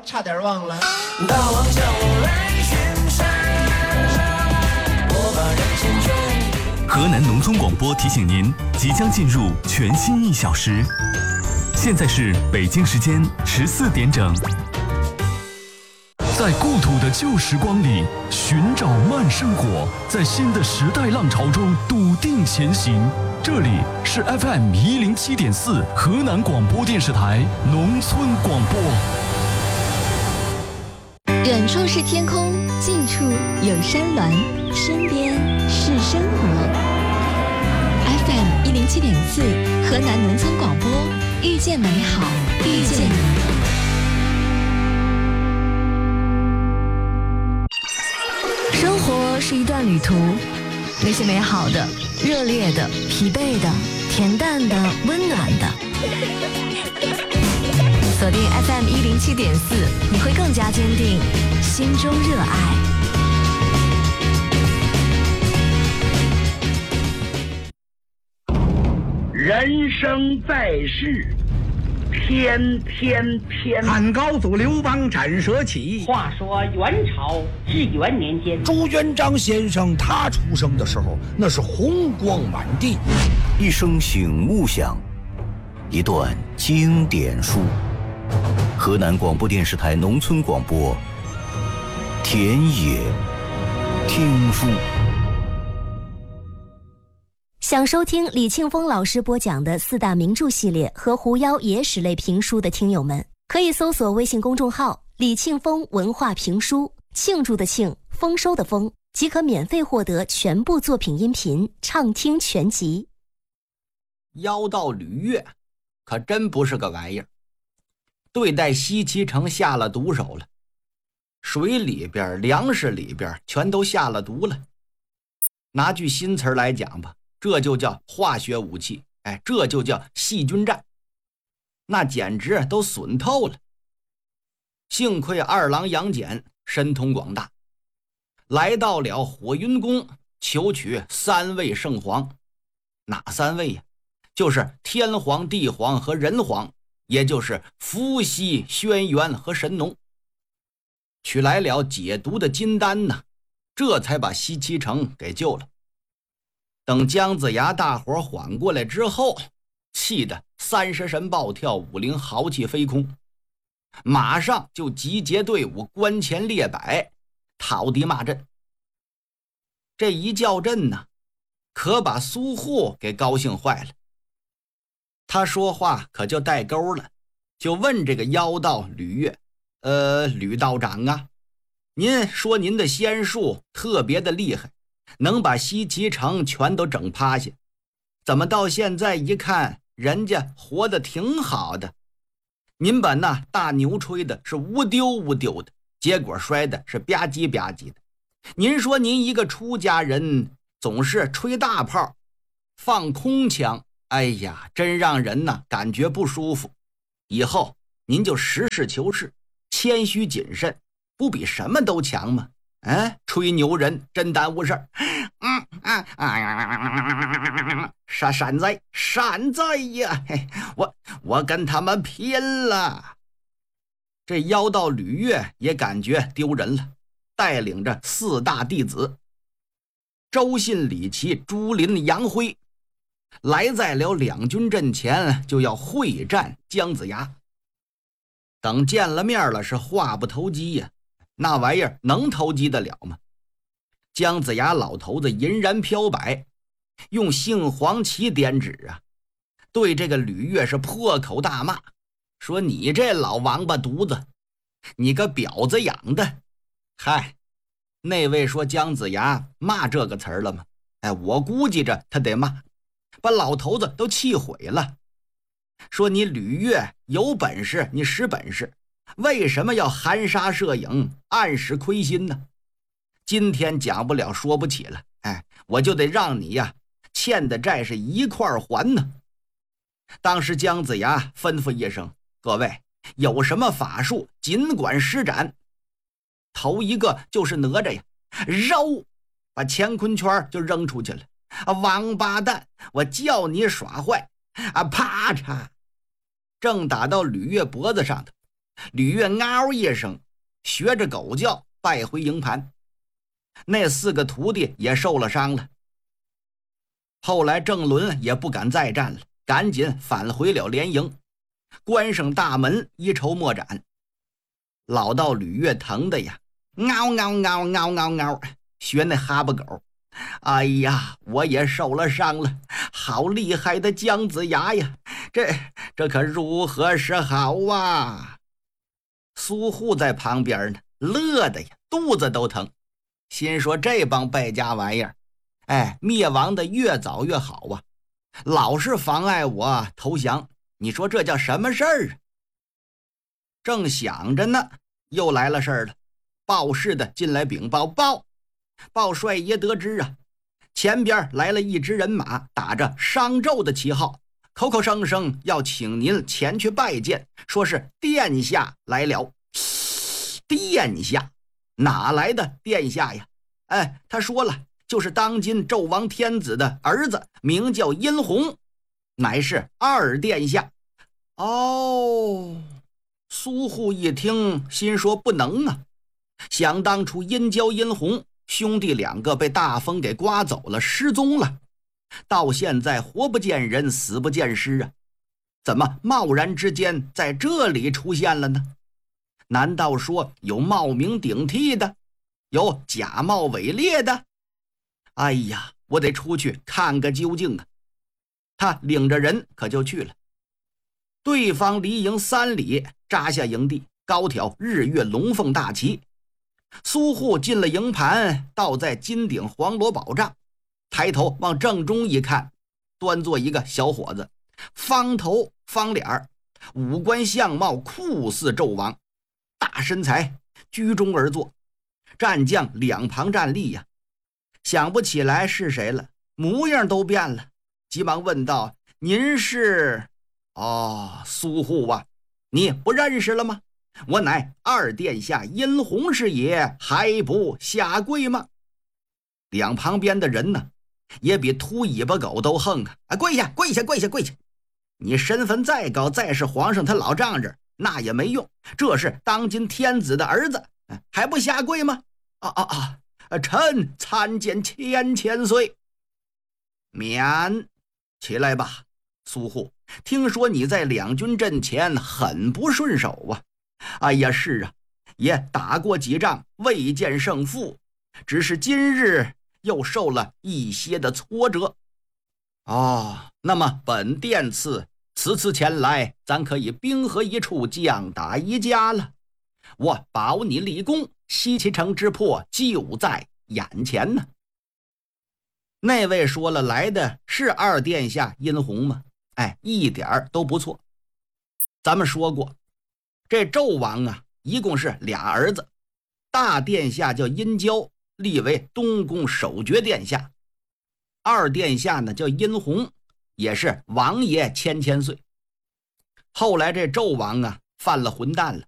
差点忘了。 大王向我来巡山，我把人生全。 河南农村广播提醒您，即将进入全新1小时。现在是北京时间14点整。 在故土的旧时光里寻找慢生活，在新的时代浪潮中笃定前行。这里是 FM 107.4河南广播电视台农村广播。 远处是天空，近处有山峦，身边是生活。FM 107.4河南农村广播，遇见美好，遇见你。生活是一段旅途，那些美好的、热烈的、疲惫的、恬淡的、温暖的。锁定 FM 107.4，你会更加坚定心中热爱。 人生在世，天天偏。 汉高祖刘邦斩蛇起。 话说元朝至元年间， 朱元璋先生他出生的时候，那是红光满地。 一声醒悟响，一段经典书。河南广播电视台农村广播，田野听书。 想收听李庆丰老师播讲的4大名著系列和狐妖野史类评书的听友们，可以搜索微信公众号李庆丰文化评书，庆祝的庆，丰收的丰，即可免费获得全部作品音频畅听全集。 妖道吕岳可真不是个玩意儿，对待西岐城下了毒手了，水里边、粮食里边全都下了毒了。拿句新词来讲吧，这就叫化学武器，这就叫细菌战，那简直都损透了。幸亏二郎杨戬神通广大，来到了火云宫求取3位圣皇。哪3位呀？就是天皇、地皇和人皇，也就是伏羲、轩辕和神农。取来了解毒的金丹呢，这才把西岐城给救了。等姜子牙大伙缓过来之后，气得30神暴跳，5灵豪气飞空，马上就集结队伍，关前列摆，讨敌骂阵。这一叫阵呢，可把苏护给高兴坏了。他说话可就带钩了，就问这个妖道吕岳：吕道长啊，您说您的仙术特别的厉害，能把西岐城全都整趴下，怎么到现在一看人家活得挺好的，您把那大牛吹的是无丢无丢的，结果摔的是吧唧吧唧的。您说您一个出家人总是吹大炮放空枪，哎呀，真让人呢感觉不舒服。以后您就实事求是，谦虚谨慎，不比什么都强吗？吹牛人真耽误事儿。闪在呀！我跟他们拼了！这妖道吕岳也感觉丢人了，带领着4大弟子周信、李琦、朱林、杨辉，来在了两军阵前，就要会战姜子牙。等见了面了，是话不投机呀，那玩意儿能投机得了吗？姜子牙老头子银然飘摆，用杏黄旗点指啊，对这个吕岳是破口大骂，说你这老王八犊子，你个婊子养的。嗨，那位说姜子牙骂这个词儿了吗？我估计着他得骂，把老头子都气毁了。说你吕岳有本事你使本事，为什么要含沙射影，暗使亏心呢？今天讲不了说不起了，我就得让你呀欠的债是一块还呢。当时姜子牙吩咐一声，各位有什么法术尽管施展。头一个就是哪吒呀，揉把乾坤圈就扔出去了。王八蛋，我叫你耍坏！啪嚓，正打到吕岳脖子上头， 吕越嗷一声，学着狗叫败回营盘。那4个徒弟也受了伤了。后来郑伦也不敢再战了，赶紧返回了连营，关上大门，一筹莫展。老道吕越疼的呀，嗷嗷嗷嗷嗷嗷，学那哈巴狗。哎呀，我也受了伤了，好厉害的姜子牙呀，这可如何是好啊？苏护在旁边呢，乐的呀，肚子都疼，心说这帮败家玩意儿，灭亡的越早越好啊，老是妨碍我投降，你说这叫什么事儿啊？正想着呢，又来了事儿了，报事的进来禀报，报帅爷得知啊，前边来了一支人马，打着商纣的旗号，口口声声要请您前去拜见，说是殿下来了。殿下？哪来的殿下呀？他说了，就是当今纣王天子的儿子，名叫殷洪，乃是二殿下。哦，苏护一听，心说不能啊，想当初殷郊、殷洪兄弟2个被大风给刮走了，失踪了，到现在活不见人，死不见尸啊，怎么贸然之间在这里出现了呢？难道说有冒名顶替的，有假冒伪劣的？哎呀，我得出去看个究竟啊！他领着人可就去了。对方离营3里，扎下营地，高挑日月龙凤大旗。苏护进了营盘，倒在金顶黄罗宝帐，抬头往正中一看，端坐一个小伙子，方头方脸，五官相貌酷似纣王，大身材，居中而坐，战将两旁站立呀，想不起来是谁了，模样都变了，急忙问道：“您是？”“哦，苏护啊，你不认识了吗？我乃二殿下殷洪是也，还不下跪吗？”两旁边的人呢，也比秃尾巴狗都横啊！跪下，跪下，跪下，跪下！你身份再高，再是皇上他老丈人，那也没用。这是当今天子的儿子，还不下跪吗？臣参见千岁。免，起来吧，苏护。听说你在两军阵前很不顺手啊。哎呀，是啊，也打过几仗，未见胜负，只是今日又受了一些的挫折。哦，那么本殿此次前来，咱可以兵合一处，将打一家了。我保你立功，西岐城之破就在眼前呢。那位说了，来的是二殿下殷洪吗？一点都不错。咱们说过，这纣王啊，一共是俩儿子，大殿下叫殷郊，立为东宫守爵殿下；二殿下呢叫殷洪，也是王爷千岁。后来这纣王啊犯了混蛋了，